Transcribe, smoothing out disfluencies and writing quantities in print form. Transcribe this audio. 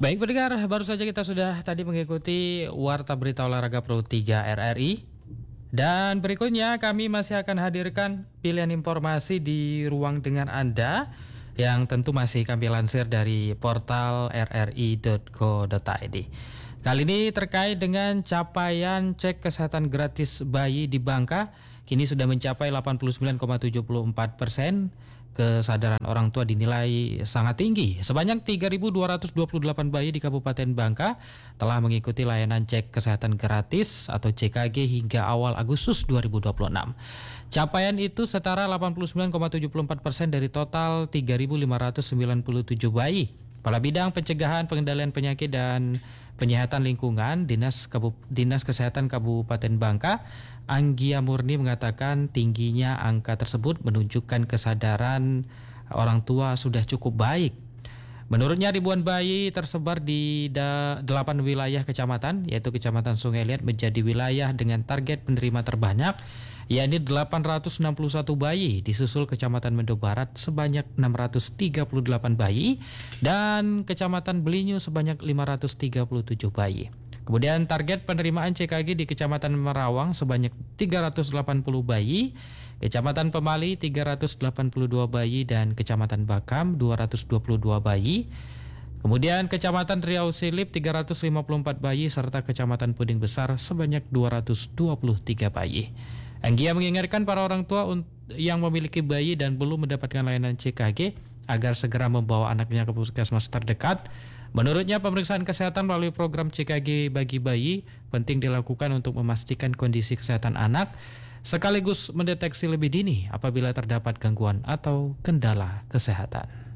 Baik pendengar, baru saja kita sudah tadi mengikuti Warta Berita Olahraga Pro 3 RRI. Dan berikutnya kami masih akan hadirkan pilihan informasi di ruang dengan Anda yang tentu masih kami lansir dari portal rri.co.id. Kali ini terkait dengan capaian cek kesehatan gratis bayi di Bangka, kini sudah mencapai 89,74%. Kesadaran orang tua dinilai sangat tinggi. Sebanyak 3.228 bayi di Kabupaten Bangka telah mengikuti layanan cek kesehatan gratis atau CKG hingga awal Agustus 2026. Capaian itu setara 89,74% dari total 3.597 bayi. Kepala Bidang Pencegahan Pengendalian Penyakit dan Penyihatan Lingkungan Dinas Kesehatan Kabupaten Bangka, Anggia Murni mengatakan tingginya angka tersebut menunjukkan kesadaran orang tua sudah cukup baik. Menurutnya ribuan bayi tersebar di 8 wilayah kecamatan, yaitu Kecamatan Sungai Liat menjadi wilayah dengan target penerima terbanyak, yakni 861 bayi, disusul Kecamatan Mendo Barat sebanyak 638 bayi, dan Kecamatan Belinyu sebanyak 537 bayi. Kemudian target penerimaan CKG di Kecamatan Merawang sebanyak 380 bayi, Kecamatan Pemali 382 bayi, dan Kecamatan Bakam 222 bayi. Kemudian Kecamatan Riau Silip 354 bayi serta Kecamatan Puding Besar sebanyak 223 bayi. Anggia mengingatkan para orang tua yang memiliki bayi dan belum mendapatkan layanan CKG agar segera membawa anaknya ke puskesmas terdekat. Menurutnya pemeriksaan kesehatan melalui program CKG bagi bayi penting dilakukan untuk memastikan kondisi kesehatan anak sekaligus mendeteksi lebih dini apabila terdapat gangguan atau kendala kesehatan.